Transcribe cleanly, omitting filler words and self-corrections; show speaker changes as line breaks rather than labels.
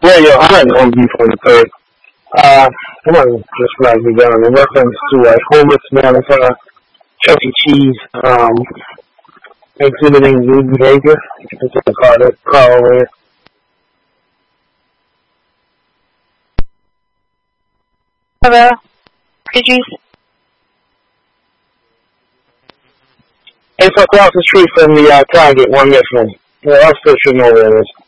Yeah, yo, I'm on B43. Someone just flagged me down in reference to a homeless man in front of Chuck E. Cheese, exhibiting rude behavior. It's a car over here.
Hello? Could you...
It's across the street from the Target, one mission. Yeah, I still should know where it is.